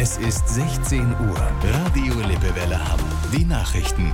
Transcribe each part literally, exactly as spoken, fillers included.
Es ist sechzehn Uhr. Radio Lippewelle Hamm. Die Nachrichten.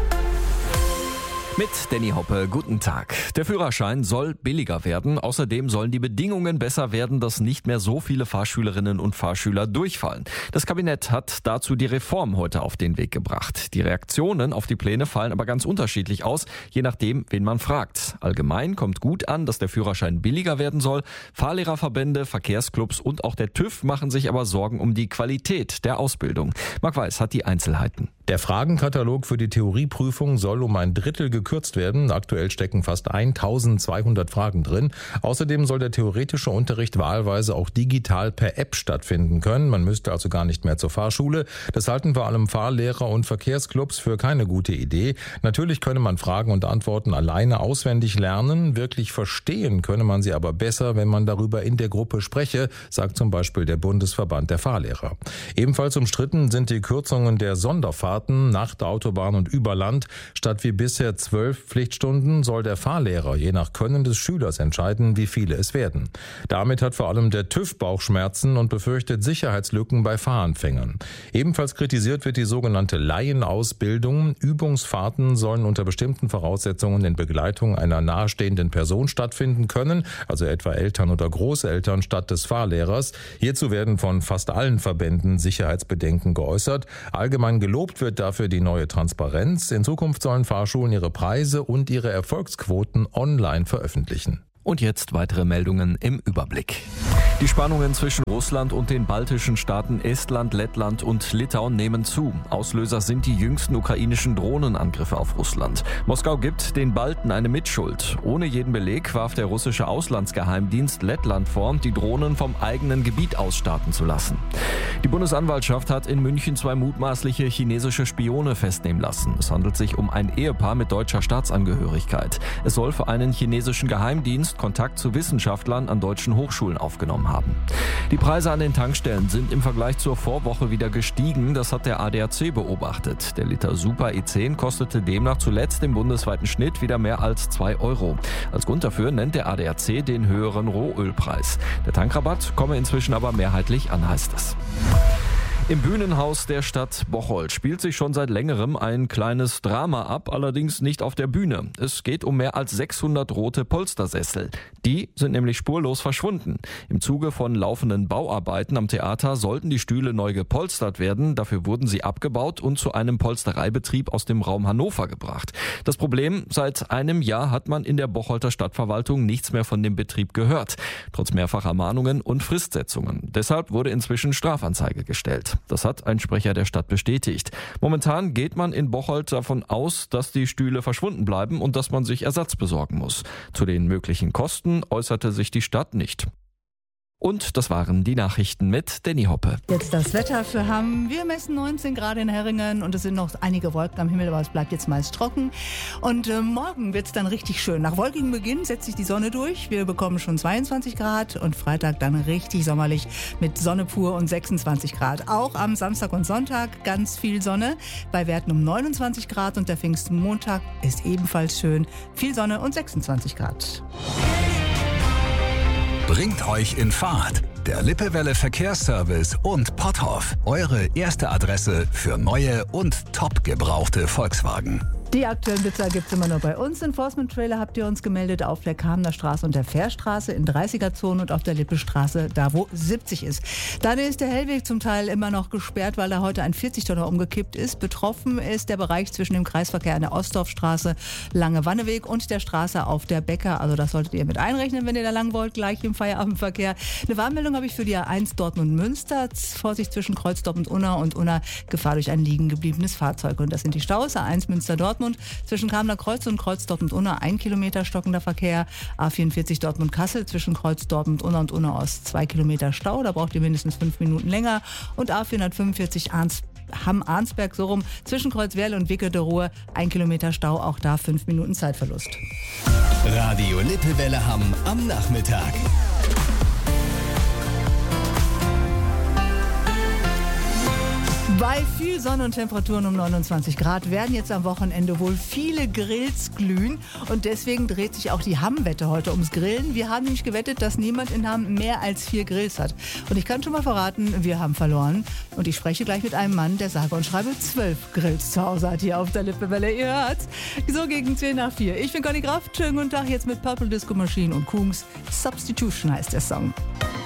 Mit Danny Hoppe, guten Tag. Der Führerschein soll billiger werden. Außerdem sollen die Bedingungen besser werden, dass nicht mehr so viele Fahrschülerinnen und Fahrschüler durchfallen. Das Kabinett hat dazu die Reform heute auf den Weg gebracht. Die Reaktionen auf die Pläne fallen aber ganz unterschiedlich aus, je nachdem, wen man fragt. Allgemein kommt gut an, dass der Führerschein billiger werden soll. Fahrlehrerverbände, Verkehrsclubs und auch der TÜV machen sich aber Sorgen um die Qualität der Ausbildung. Marc Weiß hat die Einzelheiten. Der Fragenkatalog für die Theorieprüfung soll um ein Drittel gekürzt werden. Aktuell stecken fast eintausendzweihundert Fragen drin. Außerdem soll der theoretische Unterricht wahlweise auch digital per App stattfinden können. Man müsste also gar nicht mehr zur Fahrschule. Das halten vor allem Fahrlehrer und Verkehrsclubs für keine gute Idee. Natürlich könne man Fragen und Antworten alleine auswendig lernen. Wirklich verstehen könne man sie aber besser, wenn man darüber in der Gruppe spreche, sagt zum Beispiel der Bundesverband der Fahrlehrer. Ebenfalls umstritten sind die Kürzungen der Sonderfahrten nach der Autobahn und über Land. Statt wie bisher zwölf Pflichtstunden soll der Fahrlehrer je nach Können des Schülers entscheiden, wie viele es werden. Damit hat vor allem der TÜV Bauchschmerzen und befürchtet Sicherheitslücken bei Fahranfängern. Ebenfalls kritisiert wird die sogenannte Laienausbildung. Übungsfahrten sollen unter bestimmten Voraussetzungen in Begleitung einer nahestehenden Person stattfinden können, also etwa Eltern oder Großeltern statt des Fahrlehrers. Hierzu werden von fast allen Verbänden Sicherheitsbedenken geäußert. Allgemein gelobt wird dafür die neue Transparenz. In Zukunft sollen Fahrschulen ihre Preise und ihre Erfolgsquoten online veröffentlichen. Und jetzt weitere Meldungen im Überblick. Die Spannungen zwischen Russland und den baltischen Staaten Estland, Lettland und Litauen nehmen zu. Auslöser sind die jüngsten ukrainischen Drohnenangriffe auf Russland. Moskau gibt den Balten eine Mitschuld. Ohne jeden Beleg warf der russische Auslandsgeheimdienst Lettland vor, die Drohnen vom eigenen Gebiet aus starten zu lassen. Die Bundesanwaltschaft hat in München zwei mutmaßliche chinesische Spione festnehmen lassen. Es handelt sich um ein Ehepaar mit deutscher Staatsangehörigkeit. Es soll für einen chinesischen Geheimdienst Kontakt zu Wissenschaftlern an deutschen Hochschulen aufgenommen haben. Die Preise an den Tankstellen sind im Vergleich zur Vorwoche wieder gestiegen. Das hat der A D A C beobachtet. Der Liter Super E zehn kostete demnach zuletzt im bundesweiten Schnitt wieder mehr als zwei Euro. Als Grund dafür nennt der A D A C den höheren Rohölpreis. Der Tankrabatt komme inzwischen aber mehrheitlich an, heißt es. Im Bühnenhaus der Stadt Bocholt spielt sich schon seit längerem ein kleines Drama ab, allerdings nicht auf der Bühne. Es geht um mehr als sechshundert rote Polstersessel. Die sind nämlich spurlos verschwunden. Im Zuge von laufenden Bauarbeiten am Theater sollten die Stühle neu gepolstert werden. Dafür wurden sie abgebaut und zu einem Polstereibetrieb aus dem Raum Hannover gebracht. Das Problem: Seit einem Jahr hat man in der Bocholter Stadtverwaltung nichts mehr von dem Betrieb gehört. Trotz mehrfacher Mahnungen und Fristsetzungen. Deshalb wurde inzwischen Strafanzeige gestellt. Das hat ein Sprecher der Stadt bestätigt. Momentan geht man in Bocholt davon aus, dass die Stühle verschwunden bleiben und dass man sich Ersatz besorgen muss. Zu den möglichen Kosten äußerte sich die Stadt nicht. Und das waren die Nachrichten mit Danny Hoppe. Jetzt das Wetter für Hamm. Wir messen neunzehn Grad in Herringen und es sind noch einige Wolken am Himmel, aber es bleibt jetzt meist trocken. Und äh, morgen wird es dann richtig schön. Nach wolkigem Beginn setzt sich die Sonne durch. Wir bekommen schon zweiundzwanzig Grad und Freitag dann richtig sommerlich mit Sonne pur und sechsundzwanzig Grad. Auch am Samstag und Sonntag ganz viel Sonne bei Werten um neunundzwanzig Grad und der Pfingstmontag ist ebenfalls schön. Viel Sonne und sechsundzwanzig Grad. Bringt euch in Fahrt. Der Lippewelle Verkehrsservice und Potthoff. Eure erste Adresse für neue und top gebrauchte Volkswagen. Die aktuellen Blitzer gibt es immer nur bei uns. Enforcement-Trailer habt ihr uns gemeldet auf der Kamener Straße und der Fährstraße in dreißiger-Zonen und auf der Lippestraße, da wo siebzig ist. Dann ist der Hellweg zum Teil immer noch gesperrt, weil da heute ein vierzig-Tonner umgekippt ist. Betroffen ist der Bereich zwischen dem Kreisverkehr an der Ostdorfstraße, Lange-Wanneweg und der Straße auf der Bäcker. Also das solltet ihr mit einrechnen, wenn ihr da lang wollt, gleich im Feierabendverkehr. Eine Warnmeldung habe ich für die A eins Dortmund-Münster. Vorsicht zwischen Kreuzdorf und Unna und Unna, Gefahr durch ein liegen gebliebenes Fahrzeug. Und das sind die Staus. A eins Münster-Dortmund. Zwischen Kamener Kreuz und Kreuz Dortmund-Unna ein Kilometer stockender Verkehr. A vierundvierzig Dortmund-Kassel zwischen Kreuz Dortmund-Unna und Unna aus zwei Kilometer Stau. Da braucht ihr mindestens fünf Minuten länger. Und A vierhundertfünfundvierzig Arns Hamm-Arnsberg so rum zwischen Kreuzwerl und Wicke der Ruhr ein Kilometer Stau. Auch da fünf Minuten Zeitverlust. Radio Lippewelle Hamm am Nachmittag. Bei viel Sonne und Temperaturen um neunundzwanzig Grad werden jetzt am Wochenende wohl viele Grills glühen und deswegen dreht sich auch die Hamm-Wette heute ums Grillen. Wir haben nämlich gewettet, dass niemand in Hamm mehr als vier Grills hat. Und ich kann schon mal verraten, wir haben verloren. Und ich spreche gleich mit einem Mann, der sage und schreibe zwölf Grills zu Hause hat hier auf der Lippewelle. Ihr hört's. So gegen zehn nach vier. Ich bin Conny Kraft. Schönen guten Tag jetzt mit Purple Disco Machine und Kungs. Substitution heißt der Song.